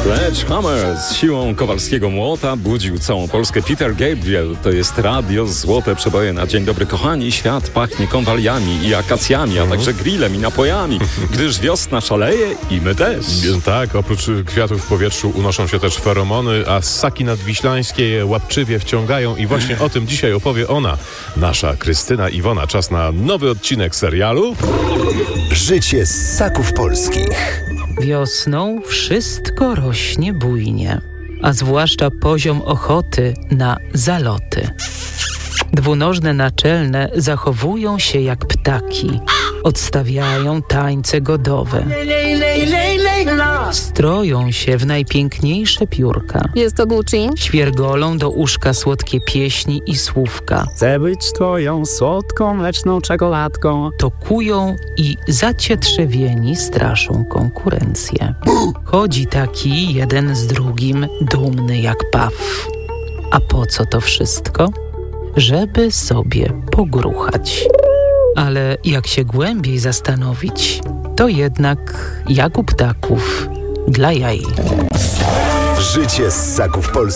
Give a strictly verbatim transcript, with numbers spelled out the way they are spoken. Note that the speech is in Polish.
Sledgehammer z siłą kowalskiego młota budził całą Polskę. Peter Gabriel, to jest radio Złote Przeboje na Dzień Dobry Kochani. Świat pachnie konwaliami i akacjami, a także grillem i napojami, gdyż wiosna szaleje i my też. Tak, oprócz kwiatów w powietrzu unoszą się też feromony, a ssaki nadwiślańskie je łapczywie wciągają i właśnie o tym dzisiaj opowie ona, nasza Krystyna Iwona. Czas na nowy odcinek serialu Życie ssaków polskich. Wiosną wszystko rośnie bujnie, a zwłaszcza poziom ochoty na zaloty. Dwunożne naczelne zachowują się jak ptaki, odstawiają tańce godowe, stroją się w najpiękniejsze piórka, Jest to Gucci? świergolą do uszka słodkie pieśni i słówka, Chcę być twoją słodką, mleczną czekoladką. tokują i zacietrzewieni straszą konkurencję. Chodzi taki jeden z drugim, dumny jak paw. A po co to wszystko? Żeby sobie pogruchać. Ale jak się głębiej zastanowić, to jednak jak u ptaków dla jaj. Życie ssaków polskich.